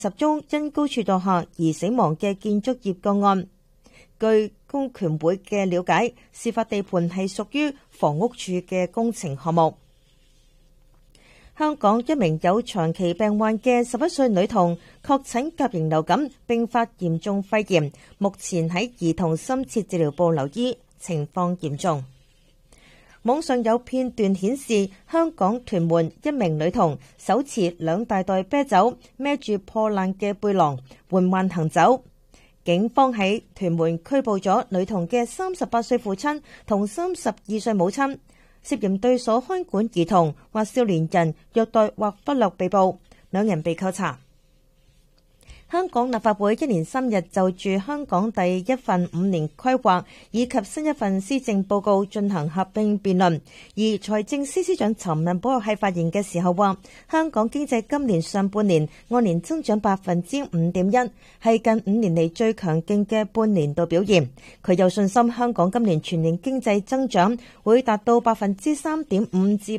10宗因高處墮下而死亡嘅建築業個案。據工權會嘅了解，事發地盤係屬於房屋署嘅工程項目。香港一名有長期病患嘅11歲女童確診甲型流感並發嚴重肺炎，目前喺兒童深切治療部留醫，情況嚴重。網上有片段顯示，香港屯門一名女童手持2大袋啤酒，孭住破爛嘅背囊，緩慢行走。警方喺屯門拘捕咗女童嘅38歲父親同32歲母親，涉嫌對所看管兒童或少年人虐待或忽略被捕，兩人被扣查。香港立法會1連3日就住香港第一份5年規劃以及新一份施政報告進行合併辯論，而財政司司長陳茂波喺發言嘅時候話，香港經濟今年上半年按年增長 5.1%， 係近5年嚟最強勁嘅半年度表現。佢有信心香港今年全年經濟增長會達到 3.5% 至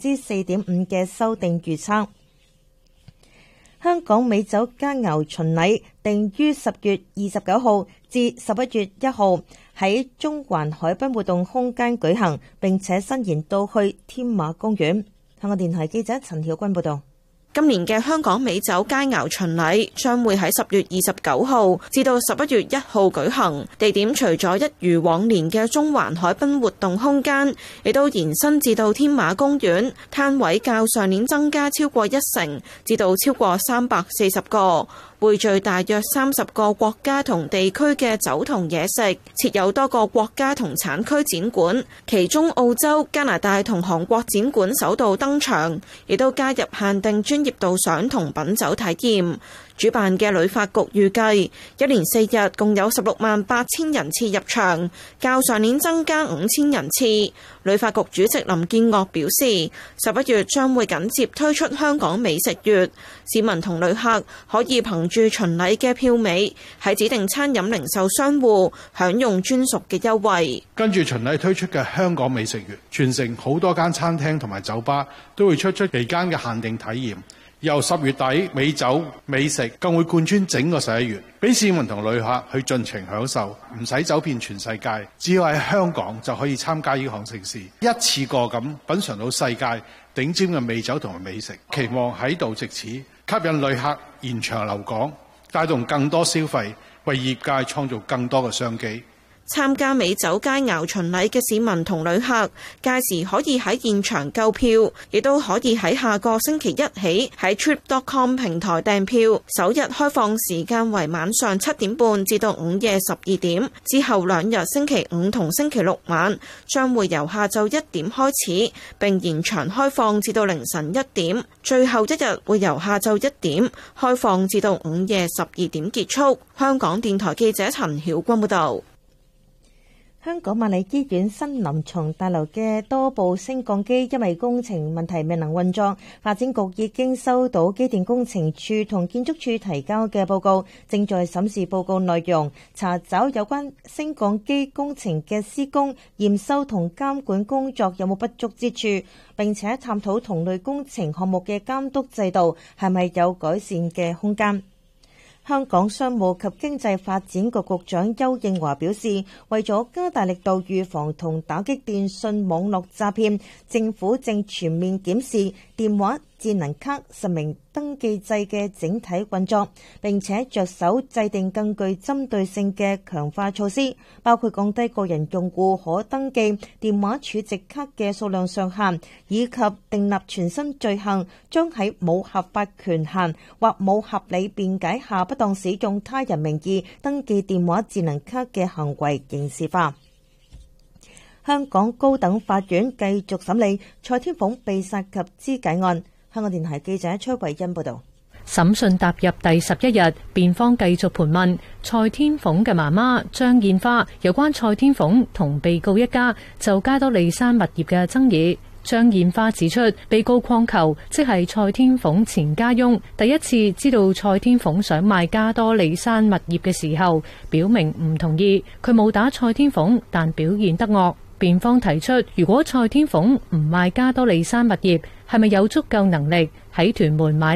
4.5% 嘅修訂預測。香港美酒佳餚巡禮定於10月29號至11月1號喺中環海濱活動空間舉行，並且伸延到去添馬公園。香港電台記者陳曉君報道。 今年嘅香港美酒佳餚巡禮將會喺10月29號至到11月1號舉行，地點除咗一如往年嘅中環海濱活動空間，亦都延伸至到添馬公園，攤位較上年增加超過1成，至到超過340個。匯聚大約30個國家同地區嘅酒同嘢食，設有多個國家同產區展館，其中澳洲、加拿大同韓國展館首度登場，亦都加入限定專業導賞同品酒體驗。主辦嘅旅發局預計1連4日共有168000人次入場，較上年增加5000人次。旅發局主席林建岳表示，11月將會緊接推出香港美食月，市民同旅客可以憑住巡禮嘅票尾喺指定餐飲零售商戶享用專屬嘅優惠。 跟住巡禮推出嘅香港美食月，全城好多間餐廳同埋酒吧都會出期間嘅限定體驗。由10月底美酒美食更會貫穿整個11月，俾市民同旅客去盡情享受，唔使走遍全世界，只要喺香港就可以參加呢項盛事，一次過咁品嚐到世界頂尖嘅美酒同埋美食。期望喺度藉此吸引旅客延長留港，帶動更多消費，為業界創造更多嘅商機。 參加美酒佳餚巡禮嘅市民同旅客，屆時可以喺現場購票，亦都可以喺下個星期一起喺 Trip.com 平台訂票。首日開放時間為晚上7點半至到午夜12點，之後2日星期五同星期六晚將會由下晝1點開始，並延長開放至到凌晨1點，最後一日會由下晝1點開放至到午夜12點結束。香港電台記者陳曉君報道。 香港瑪麗醫院新臨床大樓嘅多部升降機因為工程問題未能運作，發展局已經收到機電工程處同建築署提交嘅報告，正在審視報告內容，查找有關升降機工程嘅施工、驗收同監管工作有冇不足之處，並且探討同類工程項目嘅監督制度係咪有改善嘅空間。香港商務及經濟發展局局長邱應華表示，為咗加大力度預防同打擊電訊網絡詐騙，政府正全面檢視電話智能卡實名登記制嘅整體運作，並且着手制定更具針對性嘅強化措施，包括降低個人用戶可登記電話儲值卡嘅數量上限，以及訂立全新罪行，將喺冇合法權限或冇合理辯解下不當使用他人名義登記電話智能卡嘅行為刑事化。香港高等法院繼續審理蔡天鳳被殺及肢解案。香港電台記者崔慧欣報道。 審訊踏入第11日，辯方繼續盤問蔡天鳳嘅媽媽張燕花有關蔡天鳳同被告一家就加多利山物業嘅爭議。張燕花指出，被告鄺球即係蔡天鳳前家翁，第一次知道蔡天鳳想賣加多利山物業嘅時候，表明唔同意。佢冇打蔡天鳳，但表現得惡。辯方提出，如果蔡天鳳唔賣加多利山物業，係咪有足夠能力喺屯門買樓？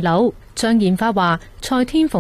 張燕花話：蔡天鳳